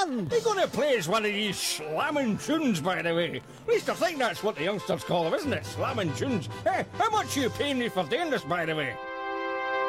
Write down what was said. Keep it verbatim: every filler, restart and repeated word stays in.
band. You're going to play us one of these slamming tunes, by the way. At least I think that's what the youngsters call them, isn't it? Slamming tunes. Hey, how much are you paying me for doing this, by the way?